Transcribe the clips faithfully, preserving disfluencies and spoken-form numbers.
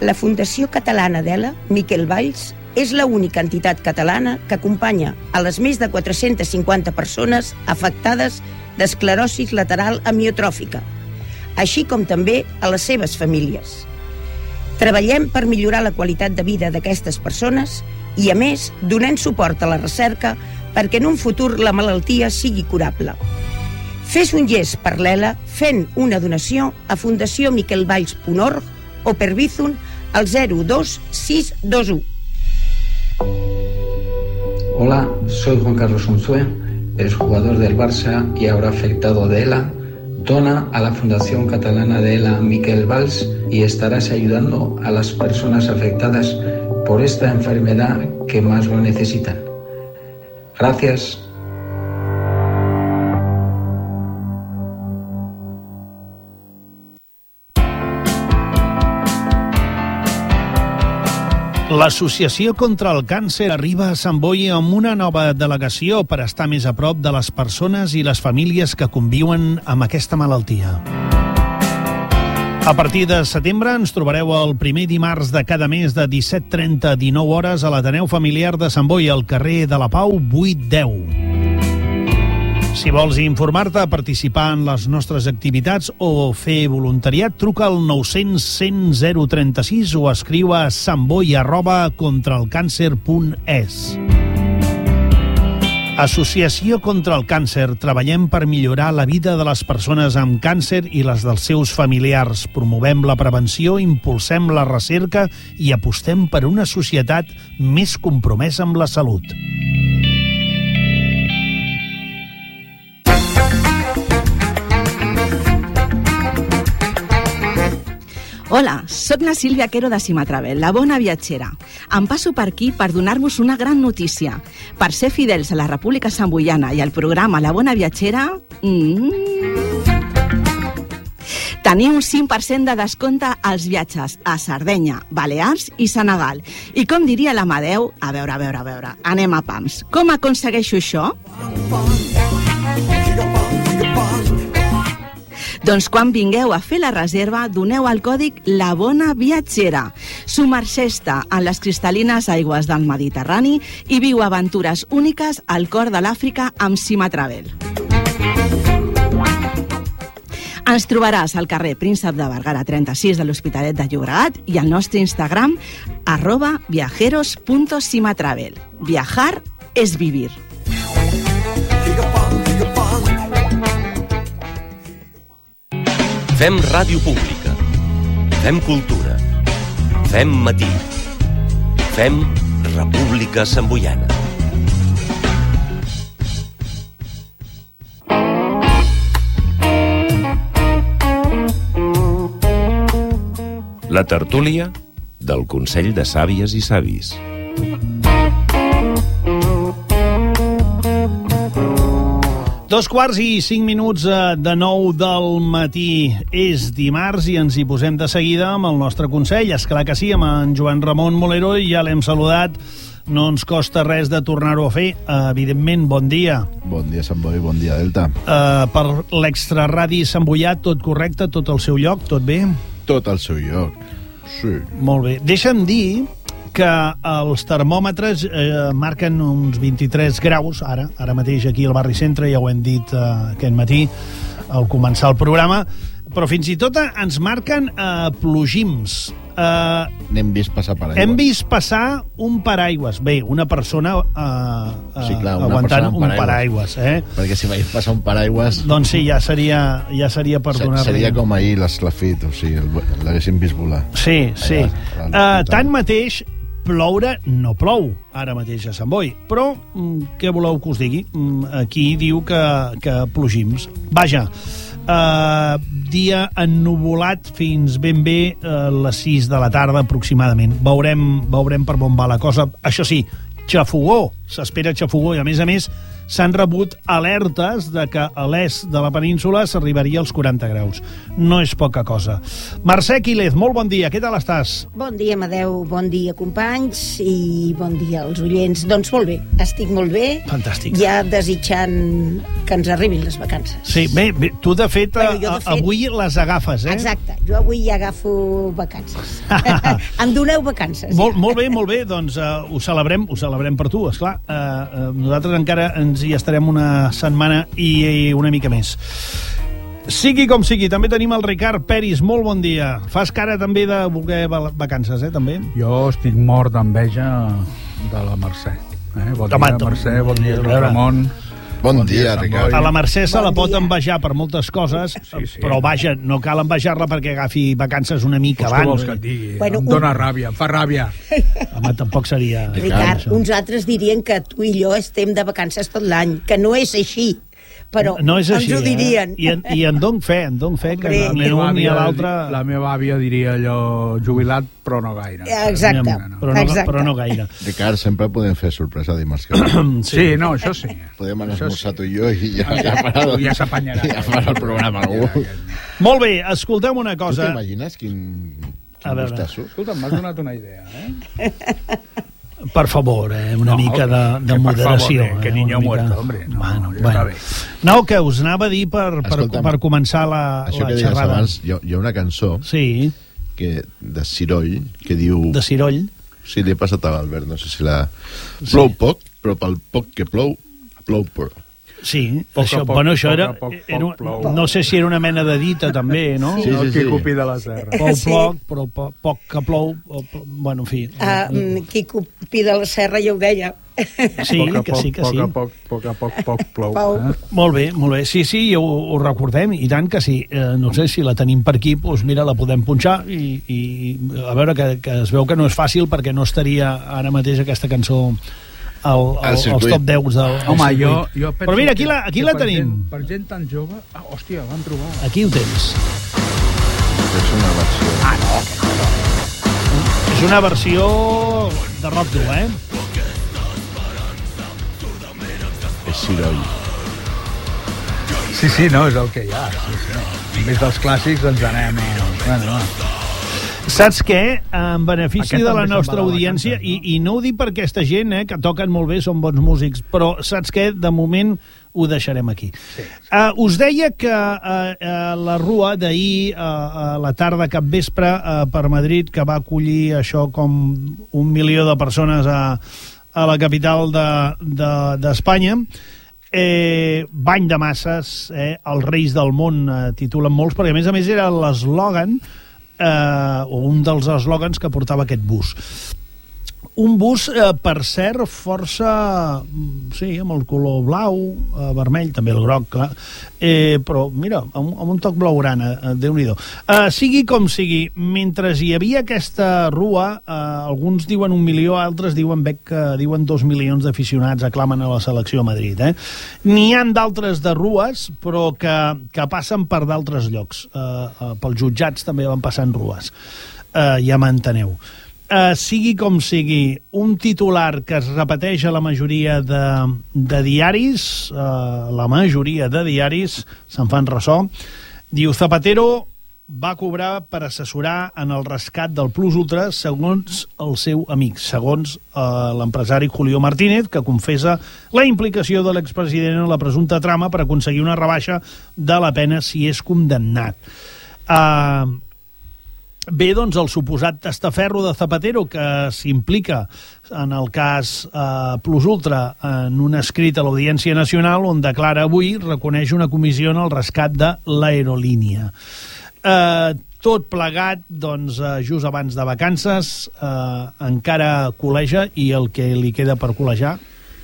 La Fundació Catalana d'Ela, Miquel Valls, és l'única entitat catalana que acompanya a les més de quatre-centes cinquanta persones afectades d'esclerosi lateral amiotròfica, així com també a les seves famílies. Treballem per millorar la qualitat de vida d'aquestes persones i, a més, donem suport a la recerca perquè en un futur la malaltia sigui curable. Fes un gest per l'Ela fent una donació a fundació miquel valls punt org o per Bizum al zero dos sis dos u. Hola, soy Juan Carlos Unzué, exjugador del Barça y ahora afectado de ELA. Dona a la Fundación Catalana de ELA Miquel Valls y estarás ayudando a las personas afectadas por esta enfermedad que más lo necesitan. Gracias. L'Associació contra el Càncer arriba a Sant Boi amb una nova delegació per estar més a prop de les persones i les famílies que conviuen amb aquesta malaltia. A partir de setembre ens trobareu el primer dimarts de cada mes de disset trenta a dinou hores a l'Ateneu Familiar de Sant Boi, al carrer de la Pau vuit deu. Si vols informar-te, participar en les nostres activitats o fer voluntariat, truca al nou cents cent zero trenta sis o escriu a santboi arroba contraelcàncer punt es. Associació contra el Càncer. Treballem per millorar la vida de les persones amb càncer i les dels seus familiars. Promovem la prevenció, impulsem la recerca i apostem per una societat més compromesa amb la salut. Hola, soc la Sílvia Quero de Simatravel, la bona viatgera. Em passo per aquí per donar-vos una gran notícia. Per ser fidels a la República Samboiana i al programa La Bona Viatgera... Mm, teniu un cinc per cent de descompte als viatges a Sardenya, Balears i Senegal. I com diria l'Amadeu, a veure, a veure, a veure, anem a pams. Com aconsegueixo això? Doncs quan vingueu a fer la reserva, doneu el còdig La Bona Viatgera. Submergeix-te en les cristal·lines aigües del Mediterrani i viu aventures úniques al cor de l'Àfrica amb Simatravel. Ens trobaràs al carrer Príncep de Vergara trenta-sis de l'Hospitalet de Llobregat i al nostre Instagram arroba viajeros punto simatravel. Viajar és vivir. Fem ràdio pública. Fem cultura. Fem matí. Fem República Samboiana. La tertúlia del Consell de Sàvies i Savis. Dos quarts i cinc minuts de nou del matí. És dimarts i ens hi posem de seguida amb el nostre Consell. Esclar que sí, amb en Joan Ramon Molero, i ja l'hem saludat. No ens costa res de tornar-ho a fer. Evidentment, bon dia. Bon dia, Sant Boi, bon dia, Delta. Uh, per l'extraradi Santboià, tot correcte, tot al seu lloc, tot bé? Tot al seu lloc, sí. Molt bé. Deixa'm dir que els termòmetres eh, marquen uns vint-i-tres graus, ara ara mateix aquí al barri centre, ja ho hem dit eh, aquest matí al començar el programa, però fins i tot ens marquen eh, plogims. Eh, N'hem vist passar paraigües. Hem vist passar un paraigües. Bé, una persona eh, sí, clar, una aguantant persona un paraigües. Eh? Perquè si veiem passar un paraigües... Doncs sí, ja seria, ja seria per donar-li... Seria com ahir l'esclafit, o sigui, l'haguéssim vist volar. Sí, sí. Uh, tanmateix, ploure no plou ara mateix a Sant Boi, però mm, què voleu que us digui? Mm, aquí diu que, que plogims. Vaja, uh, dia ennuvolat fins ben bé a uh, les sis de la tarda aproximadament. Veurem, veurem per on va la cosa. Això sí, xafogó s'espera xafogó i, a més a més, s'han rebut alertes de que a l'est de la península s'arribaria als quaranta graus. No és poca cosa. Mercè Quílez, molt bon dia, què tal estàs? Bon dia, Amadeu, bon dia, companys, i bon dia als oients. Doncs molt bé, estic molt bé. Fantàstic. Ja desitjant que ens arribin les vacances. Sí, bé, bé tu de fet, Bueno, jo, de fet- avui les agafes, eh? Exacte, jo avui ja agafo vacances. Em doneu vacances. Molt, molt bé, molt bé, doncs uh, ho celebrem, ho celebrem per tu, esclar. Uh, uh, nosaltres encara ens hi estarem una setmana i, i una mica més. Sigui com sigui, també tenim el Ricard Peris, molt bon dia. Fas cara també de voler vacances, eh, també? Jo estic mort d'enveja de la Mercè. Eh? Bon Home, dia, Mercè, bon dia, a veure. Ramon. Bon, Bon dia, dia, Ricard. A la Mercè se Bon la pot dia. envejar per moltes coses, Sí, sí. però vaja, no cal envejar-la perquè agafi vacances una mica Pues què vols abans. que et digui? Bueno, em un- dóna ràbia, em fa ràbia. Home, tampoc seria... Ricard, això. uns altres dirien que tu i jo estem de vacances tot l'any, que no és així, però no és així, ens ho dirien. Eh? I, en, I en don fe, en don fe, que Hombre. ni La un ni meva l'altre... àvia- La meva àvia diria allò jubilat, però no gaire. Exacte, Però no, exacte. però no gaire. Ricard, sempre podem fer sorpresa dimarts que ve. Sí, no, això sí. Podem anar a Això esmorzar sí. tu i jo i ja, ja, farà, Ja s'apanyarà. Ja farà el programa algú. Molt bé, escolteu una Tu cosa. t'imagines quin, A quin veure. gustasso? Escolta, m'has donat una idea, eh? Per favor, eh, una No, mica de, que- de que per moderació. favor, eh, que eh, niño una mica. muerto, hombre. No, bueno, ja bueno. està bé. No, que us anava a dir per, per, Escolta'm, per començar la, Això la que deies xerrada. abans, hi ha, hi ha una cançó Sí, que, de Ciroll que diu... de Ciroll. Sí, l'he passat a l'Albert, no sé si la... Plou poc, però pel poc que plou, plou poc. Sí, Poc a això, poc, bueno, això poc era, a poc, era un- poc plou. no sé si era una mena de dita també, no? Sí, sí, El sí. Quicupi de la Serra. Plou Sí. poc, però po- poc que plou, o, bueno, en fi. Ah, mm, Quico Pi de la Serra ja ho deia. Sí, Poc a que poc, sí, que poc sí. a poc, poc a poc, poc plou. Pau. Eh? Molt bé, molt bé. Sí, sí, ho, ho recordem, i tant que sí. Eh, no sé si la tenim per aquí, doncs mira, la podem punxar i, i a veure, que, que es veu que no és fàcil perquè no estaria ara mateix aquesta cançó al, al, Al als circuit. top deu del, del Home, jo, circuit. jo penso Però mira, aquí que- la, aquí que la per tenim. Gent, per gent tan jove... Ah, hòstia, l'han trobat. Aquí ho tens. És una versió. Ah, no, que no. És una versió de rock dur, eh? És Ciroll. Sí, sí, no, és el que hi ha. Sí, sí. En vez dels clàssics ens anem a... Bueno, no. Saps què? En benefici Aquest de la també se'n nostra va de audiència, vacances, i, i no ho dic per aquesta gent, eh, que toquen molt bé, són bons músics, però saps què? De moment ho deixarem aquí. Sí. Uh, us deia que uh, uh, la Rua d'ahir, uh, a la tarda cap vespre, uh, per Madrid, que va acollir això com un milió de persones a, a la capital d'Espanya, de, de, Eh, bany de masses, eh, els reis del món, eh, titulen molts, perquè a més a més era l'eslògan, eh, o un dels eslògans que portava aquest bus. Un bus, eh, per cert, força... Sí, amb el color blau, eh, vermell, també el groc, clar. Eh, però, mira, amb, amb un toc blaugrana, eh, Déu-n'hi-do. Eh, sigui com sigui, mentre hi havia aquesta rua, eh, alguns diuen un milió, altres diuen bec que diuen dos milions d'aficionats aclamen a la selecció a Madrid. Eh? N'hi han d'altres de rues, però que, que passen per d'altres llocs. Eh, eh, pels jutjats també van passant rues. Eh, ja m'enteneu. Uh, sigui com sigui, un titular que es repeteix a la majoria de, de diaris, uh, la majoria de diaris se'n fan ressò, diu Zapatero va cobrar per assessorar en el rescat del Plus Ultra segons el seu amic, segons uh, l'empresari Julio Martínez, que confessa la implicació de l'expresident en la presumpta trama per aconseguir una rebaixa de la pena si és condemnat. Uh, Bé, doncs, el suposat testaferro de Zapatero, que s'implica en el cas eh, Plus Ultra en un escrit a l'Audiència Nacional on declara avui reconeix una comissió en el rescat de l'aerolínia. Eh, tot plegat, doncs, eh, just abans de vacances, eh, encara col·leja, i el que li queda per col·lejar,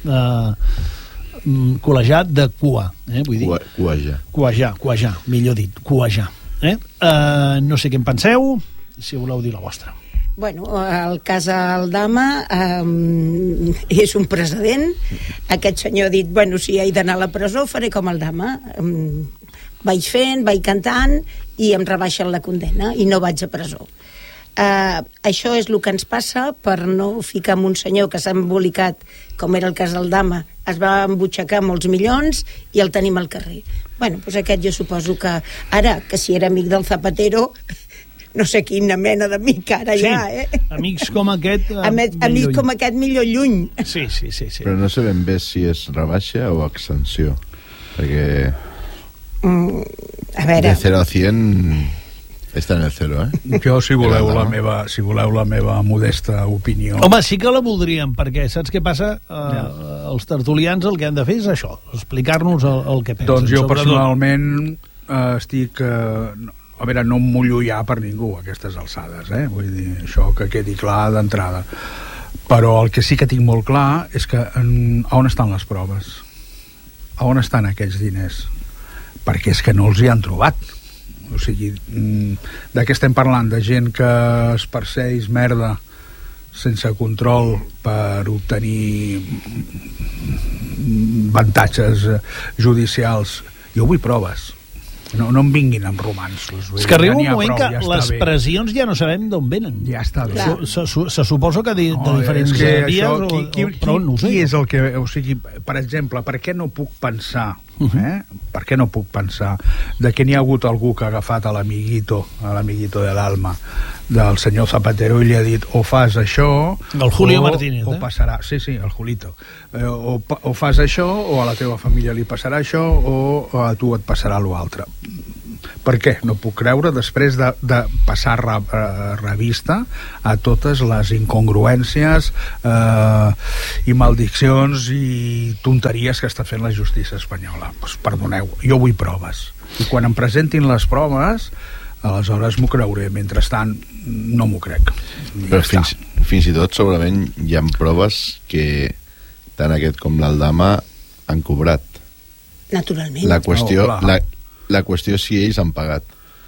eh, col·lejar de cua, eh, vull dir... Cueja. Cuejar, cuejar, millor dit, cuejar. Eh? Uh, no sé què en penseu, si voleu dir la vostra. Bueno, el cas Aldama um, és un precedent. Aquest senyor ha dit, bueno, si he d'anar a la presó faré com Aldama. Um, vaig fent, vaig cantant i em rebaixen la condena i no vaig a presó. Uh, això és el que ens passa per no ficar amb un senyor que s'ha embolicat, com era el cas del Dama, es va embutxacar molts milions i el tenim al carrer. Bueno, doncs aquest jo suposo que ara, que si era amic del Zapatero, no sé quina mena d'amic ara sí, ja, eh? Amics com aquest... Eh, Amics lluny. Com aquest millor lluny. Sí, sí, sí, sí. Però no sabem bé si és rebaixa o extensió, perquè... Mm, a veure... De zero a cien està en el zero, eh? Jo, si voleu, la meva, si voleu la meva modesta opinió... Home, sí que la voldríem, perquè saps què passa? Uh, ja. Els tertulians el que han de fer és això, explicar-nos el, el que pensen. Doncs jo Sobretot... personalment uh, estic... Uh, a veure, no em mullo ja per ningú a aquestes alçades, eh? Vull dir, això que quedi clar d'entrada. Però el que sí que tinc molt clar és que en, on estan les proves? On estan aquests diners? Perquè és que no els hi han trobat. O sigui, de què estem parlant? De gent que es persegueix merda sense control per obtenir avantatges judicials. Jo vull proves. No, no em vinguin amb romansos. És que arriba un ja moment prou, que ja les pressions ja no sabem d'on venen. Ja està bé. Se, se, se suposa que de, de no, diferents vies això, o, qui, qui, o, però no ho sé. Qui és el que... O sigui, per exemple, per què no puc pensar eh? Per què no puc pensar de que n'hi ha hagut algú que ha agafat a l'amiguito a l'amiguito de l'alma del senyor Zapatero i li ha dit o fas això el Julio o, Martínez o eh? passarà, sí, sí, el Julito eh, o, o fas això o a la teva família li passarà això o a tu et passarà l'altre. Per què? No puc creure després de, de passar re, uh, revista a totes les incongruències uh, i malediccions i tonteries que està fent la justícia espanyola. Pues, perdoneu, jo vull proves. I quan em presentin les proves, aleshores m'ho creuré. Mentrestant, no m'ho crec. Però fins, fins i tot, segurament, hi ha proves que tant aquest com l'Aldama han cobrat. Naturalment. La qüestió... Oh, la, La qüestió és si ells han pagat.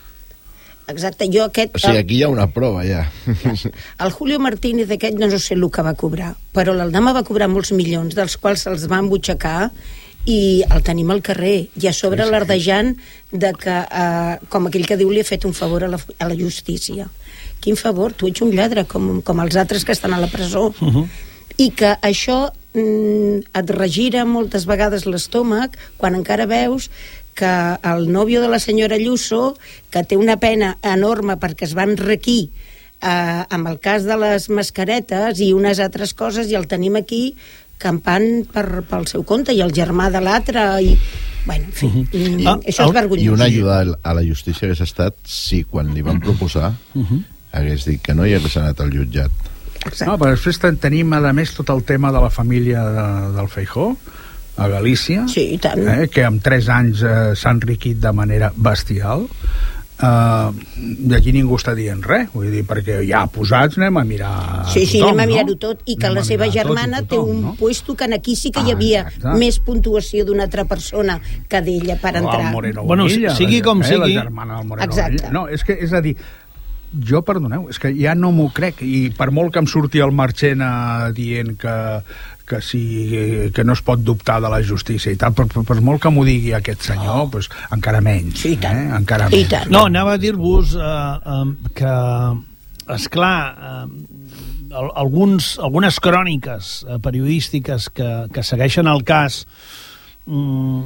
Exacte, jo aquest... O sigui, aquí hi ha una prova, ja. El Julio Martínez aquest no sé el que va cobrar, però l'Aldama va cobrar molts milions, dels quals se'ls va embutxacar i el tenim al carrer. I a sobre sí, sí. l'ardejant de que, eh, com aquell que diu, li ha fet un favor a la, a la justícia. Quin favor? Tu ets un lladre, com, com els altres que estan a la presó. Uh-huh. I que això mm, et regira moltes vegades l'estómac quan encara veus que el nòvio de la senyora Ayuso, que té una pena enorme perquè es va enriquir eh, amb el cas de les mascaretes i unes altres coses, i el tenim aquí campant per, pel seu compte, i el germà de l'altre, i... Bueno, en fi, uh -huh. i, ah, això és vergonyós. I una ajuda a la justícia hagués estat si quan li van proposar uh -huh. hagués dit que no i hagués anat al jutjat. Exacte. No, però després tenim, a més, tot el tema de la família de, del Feijóo, a Galícia, sí, tant. Eh, que en tres anys eh, s'ha enriquit de manera bestial. Uh, i aquí ningú està dient res, vull dir, perquè ja posats anem a mirar sí, sí, tothom, anem a mirar-ho no? tot, i que anem la seva germana tothom, té un no? puesto que aquí sí que ah, hi havia exacte. més puntuació d'una altra persona que d'ella per entrar. El Moreno bueno, Bonilla, sigui la, com eh, sigui. la germana del Moreno exacte. Bonilla. No, és que, és a dir, jo, perdoneu, és que ja no m'ho crec, i per molt que em surti el Marchena dient que que, sí, que no es pot dubtar de la justícia i tal, per, per, per molt que m'ho digui aquest senyor, oh. pues, encara menys. Sí, eh? Encara menys. No, anava a dir-vos uh, um, que, esclar, uh, alguns, algunes cròniques uh, periodístiques que, que segueixen el cas um,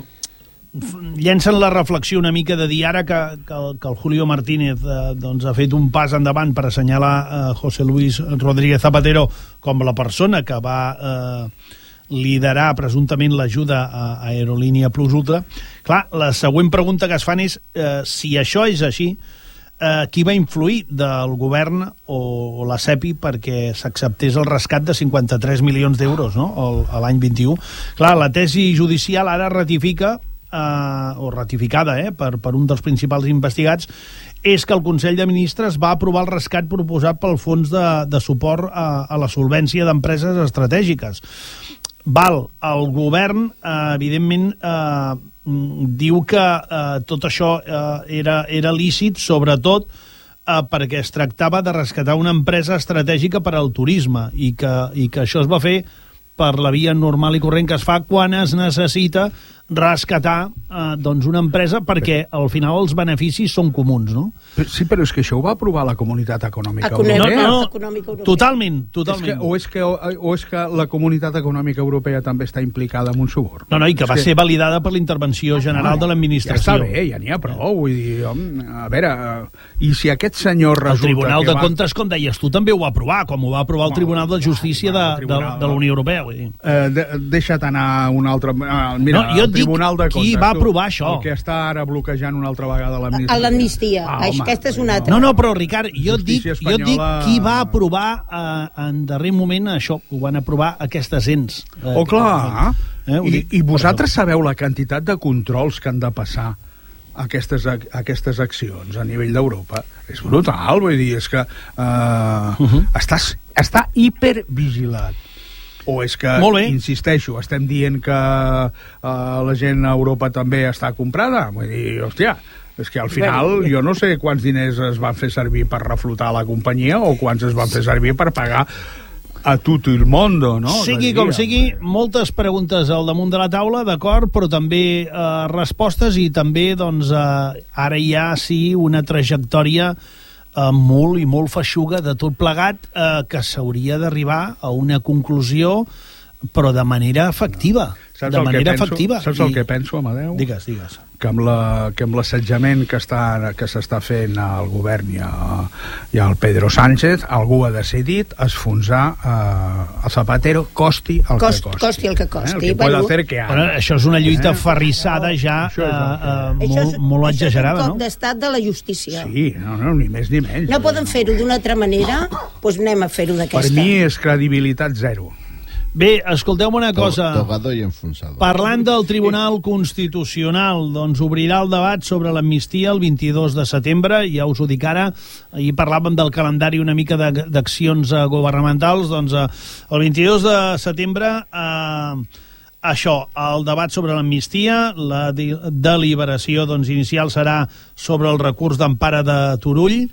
llencen la reflexió una mica de dir ara que, que, el, que el Julio Martínez eh, doncs ha fet un pas endavant per assenyalar eh, José Luis Rodríguez Zapatero com la persona que va eh, liderar presumptament l'ajuda a, a Aerolínea Plus Ultra. Clar, la següent pregunta que es fan és eh, si això és així, eh, qui va influir del govern o, o la SEPI perquè s'acceptés el rescat de cinquanta-tres milions d'euros, no?, l'any vint-i-u. Clar, la tesi judicial ara ratifica Uh, o ratificada eh, per, per un dels principals investigats, és que el Consell de Ministres va aprovar el rescat proposat pel Fons de, de Suport a, a la Solvència d'Empreses Estratègiques. Val, el govern, uh, evidentment, uh, diu que uh, tot això uh, era, era lícit, sobretot uh, perquè es tractava de rescatar una empresa estratègica per al turisme i que, i que això es va fer per la via normal i corrent que es fa quan es necessita rescatar eh, doncs una empresa perquè al final els beneficis són comuns, no? Sí, però és que això ho va aprovar la Comunitat Econòmica Econòmica, Europea. no, no, Econòmica Europea. Totalment, totalment. És que, o, és que, o, o és que la Comunitat Econòmica Europea també està implicada en un suborn? No, no, i que és va que... ser validada per la intervenció general de l'administració. Ja està bé, ja n'hi ha prou. Vull dir, home, a veure, i si aquest senyor resulta el Tribunal que de va... Comptes, com deies tu, també ho va aprovar, com ho va aprovar el Tribunal de Justícia de, de, de la Unió Europea. Vull dir. Eh, de, deixa't anar un altre... Uh, mira, No, jo el Tribunal de dic Comptes... qui va tu, aprovar això. El que està ara bloquejant una altra vegada l'amnistia. A l'amnistia. Ah, Això, aquesta és una altra. No, no, però, Ricard, jo dic, Justícia jo dic espanyola- qui va aprovar eh, en darrer moment això, ho van aprovar aquestes ens. Eh, Oh, clar. Eh, ho I, dic I per vosaltres això. sabeu la quantitat de controls que han de passar aquestes, aquestes accions a nivell d'Europa? És brutal, vull dir, és que uh, uh -huh. estàs, està hipervigilat. O és que, Molt bé. insisteixo, estem dient que uh, la gent a Europa també està comprada? Vull dir, hòstia, és que al final jo no sé quants diners es van fer servir per reflotar la companyia o quants es van fer servir per pagar a tot el món, no? Sigui com sigui, moltes preguntes al damunt de la taula, d'acord, però també eh, respostes i també, doncs, eh, ara hi ha, sí, una trajectòria eh, molt i molt feixuga de tot plegat eh, que s'hauria d'arribar a una conclusió, però de manera efectiva. Saps de el que manera penso? efectiva. Saps el I... que penso, Amadeu? Digues, digues. Que amb la- que amb l'assetjament que està que s'està fent al govern i, a, i al Pedro Sánchez, algú ha decidit esfonsar eh, a Zapatero, costi el Cost- que costi. costi el que costi. Eh? El que Bueno, puede hacer que haga. Bueno, això és una lluita Eh? aferrissada ja Això és el eh, eh, Això molt, és, molt això és exagerada, un no? cop d'estat de la justícia. Sí, no, no, ni més ni menys. No poden fer-ho d'una altra manera, doncs anem a fer-ho Per d'aquesta. mi és credibilitat zero. Bé, escolteu-me una cosa. Togado y enfonsado. Parlant del Tribunal Constitucional, doncs obrirà el debat sobre l'amnistia el vint-i-dos de setembre, ja us ho dic ara, ahir parlàvem del calendari una mica de- d'accions eh, governamentals, doncs eh, el vint-i-dos de setembre eh, això, el debat sobre l'amnistia, la di- deliberació doncs, inicial serà sobre el recurs d'empara de Turull,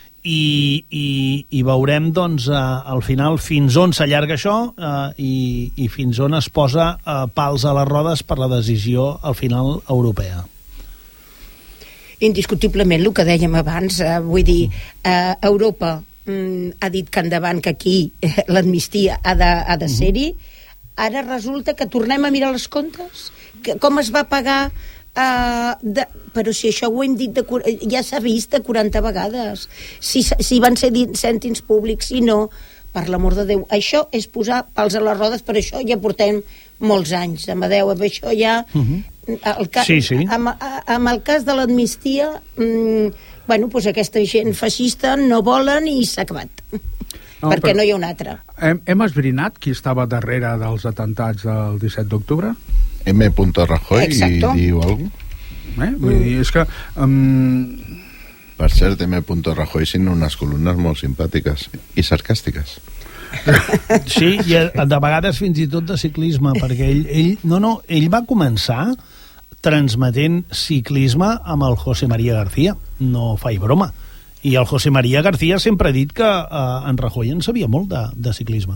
i, i, i veurem doncs, eh, al final fins on s'allarga això eh, i, i fins on es posa eh, pals a les rodes per la decisió al final europea. Indiscutiblement, el que dèiem abans, eh, vull dir, eh, Europa mm, ha dit que endavant que aquí eh, l'amnistia ha de, ha de ser-hi, ara resulta que tornem a mirar els comptes, que, com es va pagar, eh, de, però si això ho hem dit, de, ja s'ha vist de quaranta vegades, si, si van ser cèntims públics, si no, per l'amor de Déu, això és posar pals a les rodes, per això ja portem molts anys, Amadeu, amb això ja... Uh -huh. el ca Sí, sí. Amb, amb el cas de l'amnistia, mmm, bueno, doncs aquesta gent feixista no volen i s'ha acabat. No, perquè però- no hi ha un altre. Hem, hem esbrinat qui estava darrere dels atentats del disset d'octubre? M. Rajoy Exacto. i diu alguna cosa? Eh? Vull Mm. dir, és que... Um, Per cert, M. Rajoy sin unes columnes molt simpàtiques i sarcàstiques. Sí, i eh, de vegades fins i tot de ciclisme, perquè ell, ell, no, no, ell va començar transmetent ciclisme amb el José María García, no faig broma. I el José María García sempre ha dit que eh, en Rajoy en sabia molt de, de ciclisme.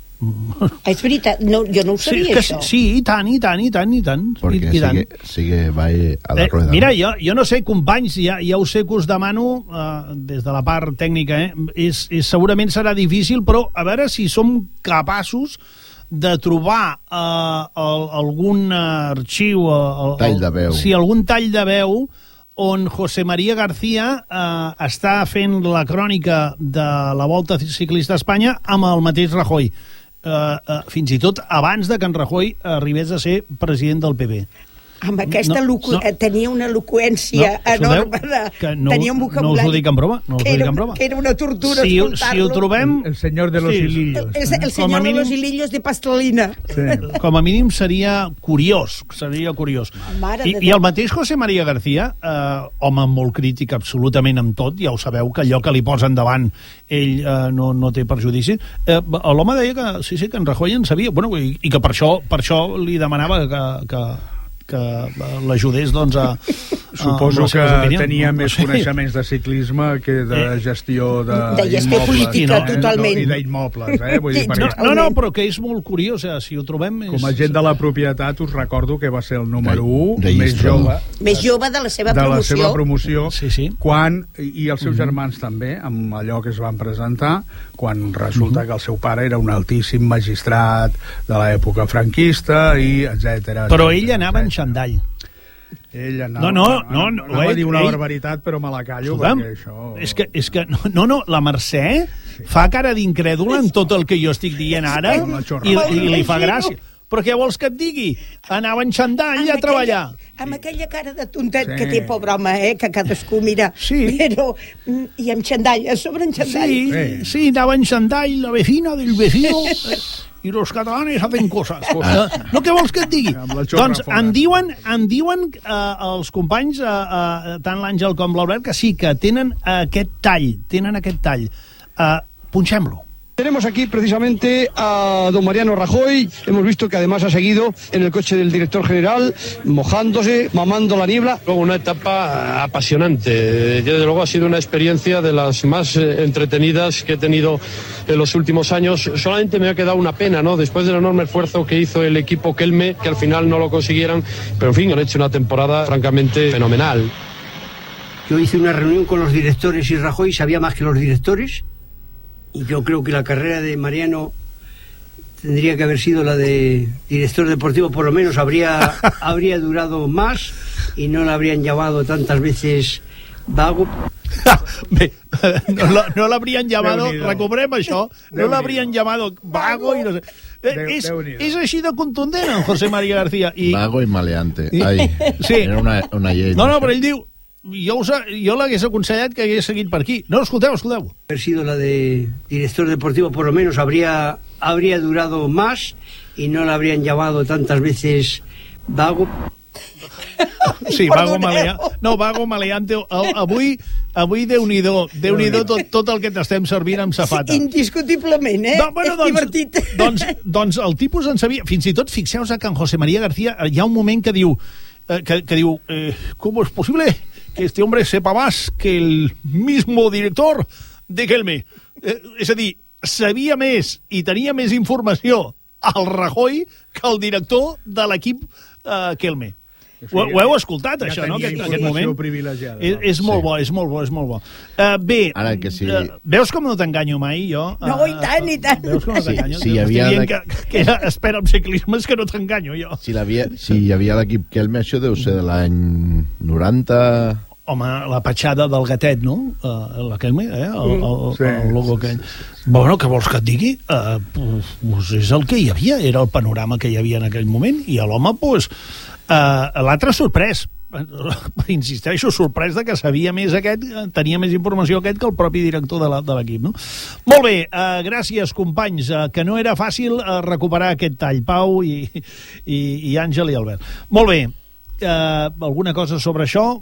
És veritat, no, jo no ho Sí, sabia, que, això. sí, i tant, i tant, i tant, i tant. I, Perquè i tant. sigue, sigue va a la Eh, rueda. mira, jo, jo no sé, companys, ja, ja ho sé que us demano eh, des de la part tècnica, eh, és, és, segurament serà difícil, però a veure si som capaços de trobar eh, el, algun arxiu... El, el, Tall de veu. Sí, algun tall de veu on José María García eh, està fent la crònica de la Volta Ciclista a Espanya amb el mateix Rajoy. Uh, uh, fins i tot abans de que en Rajoy arribés a ser president del P B. Amb aquesta No, no, no. tenia una eloqüència No, enorme, sabeu de, que no- tenia un no us vocabulari ho dic en broma, no us que ho dic era, en broma. que era una tortura Si, escoltar-lo. si ho trobem... el senyor de los Sí. hilillos. El, el Com a senyor de mínim- los hilillos de pastelina. Sí. Com a mínim seria curiós, seria curiós. Mare I, de I el mateix José María García, eh, home molt crític absolutament amb tot, ja ho sabeu, que allò que li posa endavant ell eh, no, no té perjudici, eh, l'home deia que sí, sí, que en Rajoy en sabia, bueno, i, i que per això, per això li demanava que, que que l'ajudés doncs, a, Suposo a que opinions. tenia no, més sí. coneixements de ciclisme que de Eh. gestió de, De gestió immobles, política, no, eh? totalment. No, I d'immobles, eh? Vull dir, Sí, perquè, No, no, no, però que és molt curiós, eh? Si ho trobem... És... com a gent de la propietat us recordo que va ser el número u De- de més Llistron. jove Més jove de la seva de la promoció. seva promoció, Sí, sí. quan, i els seus germans també, amb allò que es van presentar, quan resulta que el seu pare era un altíssim magistrat de l'època franquista, i etcètera. Però ell anava en xandall. Ell anava, No, no, no, no, anava a dir una ell- barbaritat, però me la callo, Escolta'm, perquè això... és que, és que no, no, no, la Mercè fa cara d'incrèdula en tot el que jo estic dient ara Sí, una i, xorrada. i li fa gràcia. Però què vols que et digui? Anava en xandall Amb a treballar. Aquella, amb aquella cara de tontet Sí. que té, pobre home, eh? Que cadascú mira. Sí. Però, mm, i amb xandall, a sobre en xandall. Sí, Sí. sí, anava en xandall, la vecina del vecino, eh, i los catalanes hacen cosas. Ah. Eh, No, què vols que et digui? Amb la xorra Doncs fora. em diuen, em diuen eh, els companys, eh, eh, tant l'Àngel com l'Albert, que sí, que tenen aquest tall, tenen aquest tall. Eh, punxem-lo. Tenemos aquí precisamente a don Mariano Rajoy. Hemos visto que además ha seguido en el coche del director general, mojándose, mamando la niebla. Una etapa apasionante. Desde luego ha sido una experiencia de las más eh, entretenidas que he tenido en los últimos años. Solamente me ha quedado una pena, ¿no? Después del enorme esfuerzo que hizo el equipo Kelme, que al final no lo consiguieran, pero en fin, han hecho una temporada francamente fenomenal. Yo hice una reunión con los directores y Rajoy sabía más que los directores. Y yo creo que la carrera de Mariano tendría que haber sido la de director deportivo, por lo menos habría, habría durado más y no la habrían llamado tantas veces vago. Bé, no, la- no l'haurien llamado, Déu-n'hi-do. recobrem això, no Déu-n'hi-do. l'haurien llamado vago i no sé. Eh, Déu- és, Déu-n'hi-do. és així de contundent, en José María García. I, Vago i maleante. I- Ai, Sí. era una, una llei. no, no, però ell diu, jo, us, jo l'hagués aconsellat que hagués seguit per aquí. No, escolteu, escolteu. Haber sido la de director deportivo, por lo menos habría, habría durado más y no la habrían llamado tantas veces vago. Sí, vago Perdoneu. maleante. No, vago maleante. El- Avui, avui Déu-n'hi-do, Déu-n'hi-do tot, tot el que t'estem servint amb safata. Indiscutiblement, eh? No, bueno, és doncs, divertit. doncs, doncs el tipus en sabia... Fins i tot, fixeu-vos que en José María García eh, hi ha un moment que diu, eh, que, que diu eh, ¿cómo es posible que este hombre sepa más que el mismo director de Kelme? Eh, és a dir, sabia més i tenia més informació al Rajoy que el director de l'equip eh, Kelme. Ho, ho heu escoltat, Ja això, no? tenia Aquest, aquest informació moment. privilegiada, És, és molt Sí. bo, és molt bo, és molt bo. Uh, bé, Ara que sí. uh, veus com no t'enganyo mai, jo? No, i tant, i tant. Veus com no Sí, t'enganyo? sí, hi T'estic havia dient de- que, que era, espera, amb ciclisme és que no t'enganyo, jo. Si, l'havia, si hi havia l'equip Kelme, això deu ser de l'any noranta... Home, la petjada del gatet, no? Uh, la Kelme, eh? El, el, Sí, el logo sí, aquell. Bueno, què vols que et digui? Uh, pues és el que hi havia, era el panorama que hi havia en aquell moment, i l'home, pues, uh, l'altre sorprès. Insisteixo, sorprès de que sabia més aquest, tenia més informació aquest que el propi director de la- de l'equip, no? Molt bé, uh, gràcies, companys, uh, que no era fàcil uh, recuperar aquest tall, Pau i, i, i Àngel i Albert. Molt bé, Uh, alguna cosa sobre això?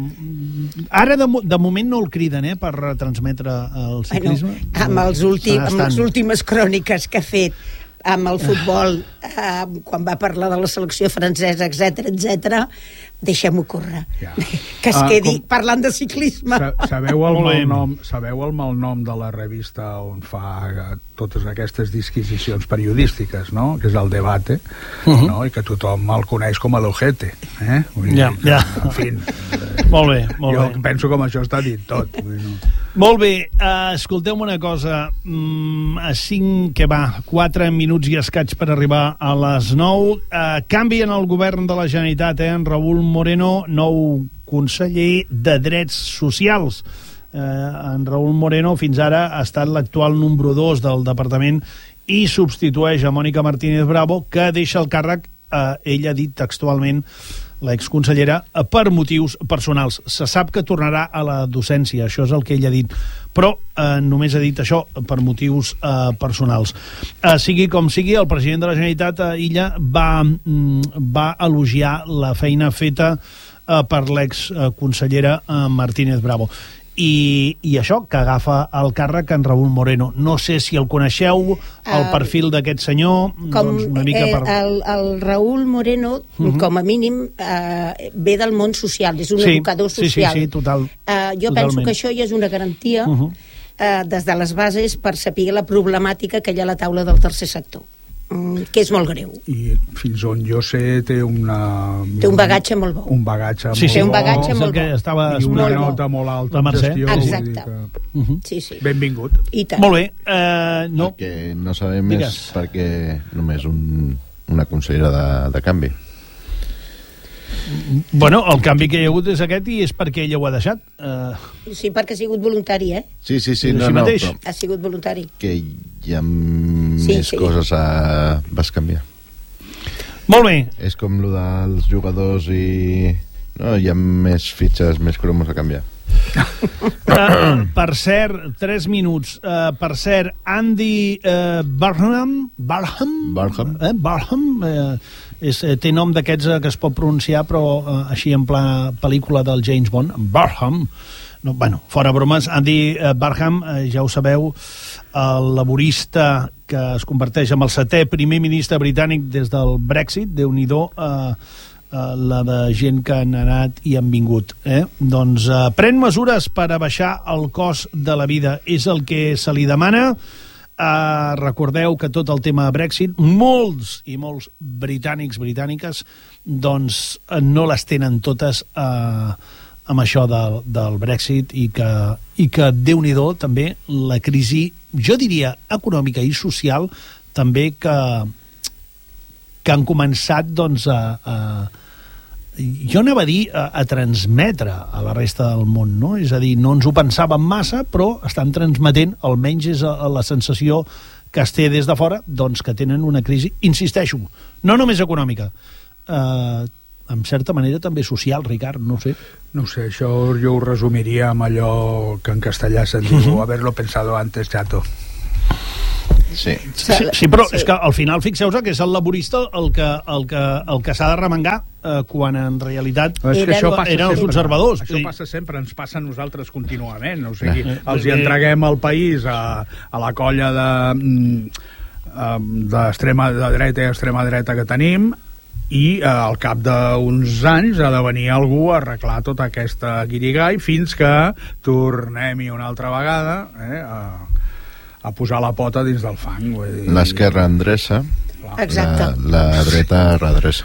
Mm, ara de, mo- de moment no el criden, eh, per retransmetre el ciclisme. Bueno, amb, els últim, Estan- amb les últimes cròniques que ha fet amb el futbol, eh, quan va parlar de la selecció francesa, etc etc, deixem-ho córrer. Ja. Que es Ah, quedi com- parlant de ciclisme. Sa- Sabeu el, Molt bé. malnom, sabeu el malnom de la revista on fa eh, totes aquestes disquisicions periodístiques, no? Que és el Debate, Uh -huh. no? I que tothom el coneix com a l'Ojete. Eh? Vull dir Ja, que, ja. En fi, Molt bé, molt jo bé. penso com això està dit tot. Vull dir, no. Molt bé, uh, escolteu-me una cosa. Mm, a cinc, que va, quatre minuts i escaig per arribar a les nou. Uh, canvi en el govern de la Generalitat, eh? En Raúl Moreno, nou conseller de Drets Socials. Eh, en Raúl Moreno fins ara ha estat l'actual número dos del departament i substitueix a Mònica Martínez Bravo, que deixa el càrrec, eh, ella ha dit textualment, l'exconsellera, eh, per motius personals. Se sap que tornarà a la docència, això és el que ella ha dit, però eh, només ha dit això per motius eh, personals. Eh, sigui com sigui, el president de la Generalitat, eh, Illa, va, mm, va elogiar la feina feta eh, per l'exconsellera eh, Martínez Bravo. i, i això, que agafa el càrrec en Raúl Moreno. No sé si el coneixeu, el perfil d'aquest senyor, com, doncs una mica per... Eh, el, el Raúl Moreno, uh-huh. com a mínim, eh, ve del món social, és un sí, educador social. Sí, sí, sí, total. Eh, jo totalment. penso que això ja és una garantia uh-huh. eh, des de les bases per saber la problemàtica que hi ha a la taula del tercer sector, que és molt greu. I fins on jo sé té una... Té un bagatge molt bo. Un bagatge sí, molt sí, bo. Un bagatge molt bo. Estava I una molt nota bo. molt alta en gestió. Exacte. Que... Uh-huh. Sí, sí. Benvingut. I tant. Molt bé. Uh, no. El que no sabem Digues. és perquè només un, una consellera de, de canvi. Bueno, el canvi que hi ha hagut és aquest i és perquè ella ho ha deixat. Uh... Sí, perquè ha sigut voluntari, eh? Sí, sí, sí. I No, així no, mateix? però Ha sigut voluntari. que hi ha Sí, més sí. coses a... vas canviar. Molt bé. És com lo dels jugadors i... No, hi ha més fitxes, més cromos a canviar. Uh, per cert, tres minuts. Uh, per cert, Andy uh, Barham... Barham? Barham. Eh? Barham. Uh, és, eh, té nom d'aquests eh, que es pot pronunciar, però uh, així en pla pel·lícula del James Bond. Barham. No, bueno, fora bromes, Andy uh, Barham, uh, ja ho sabeu, el laborista que es converteix en el setè primer ministre britànic des del Brexit, Déu-n'hi-do, eh, eh, la de gent que han anat i han vingut. Eh? Doncs eh, pren mesures per a baixar el cost de la vida. És el que se li demana. Eh, recordeu que tot el tema de Brexit, molts i molts britànics, britàniques, doncs eh, no les tenen totes eh, amb això del, del Brexit i que, i que Déu-n'hi-do també la crisi, jo diria econòmica i social, també que que han començat doncs a, a jo anava a dir a, a transmetre a la resta del món, no? És a dir, no ens ho pensàvem massa, però estan transmetent, almenys és a, a la sensació que es té des de fora, doncs que tenen una crisi, insisteixo, no només econòmica, eh, en certa manera també social, Ricard, no sé. No sé, això jo ho resumiria amb allò que en castellà se'n diu haberlo pensado antes, chato. Sí. Sí, sí, però sí. És que al final fixeu-vos que és el laborista el que, el que, el que s'ha de remengar eh, quan en realitat no, és que això passa eren els sempre, conservadors. Això passa sempre, ens passa a nosaltres contínuament. O sigui, eh, els hi entreguem el país a, a la colla de d'extrema de dreta i extrema dreta que tenim, i eh, al cap d'uns anys ha de venir algú a arreglar tota aquesta guirigall fins que tornem-hi una altra vegada eh, a, a posar la pota dins del fang. Vull dir... L'esquerra endreça, Exacte. La, la dreta redreça.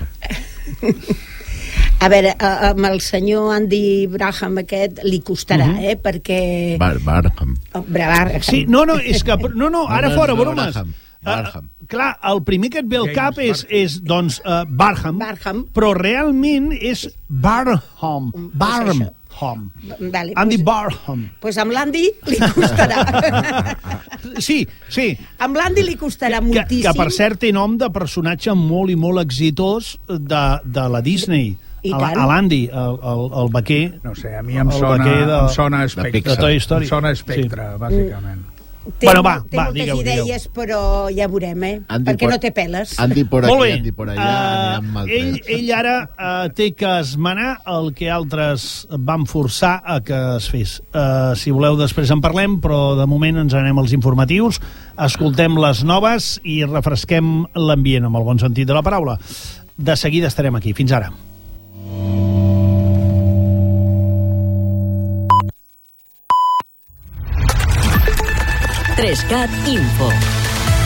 A veure, amb el senyor Andy Braham aquest li costarà, uh-huh. eh, perquè... Bar Barham. Bravar, sí, no, no, és que... No, no, ara fora, bromes. Barham. Barham. Uh, clar, el primer que et ve al cap és, és doncs, uh, Barham, Barham, però realment és Barham. Barham. Vale, Andy pues, Barham. Pues amb l'Andy li costarà. Sí, sí. Amb l'Andy li costarà que, moltíssim. Que, per cert, té nom de personatge molt i molt exitós de, de la Disney. A l'Andy, el, el, el vaquer. No sé, a mi em sona, de, em sona Espectre. De Toy Story. Em sona Espectre, sí. Bàsicament. Té, bueno, va, té va, moltes digueu, idees, digueu. però ja veurem, eh? Andy perquè por, no té peles. Andy por aquí, Andy por allà, uh, aniran mal ell, ell ara uh, té que esmenar el que altres van forçar a que es fes. Uh, si voleu, després en parlem, però de moment ens anem als informatius, escoltem les noves i refresquem l'ambient, amb el bon sentit de la paraula. De seguida estarem aquí. Fins ara. tres cat Info.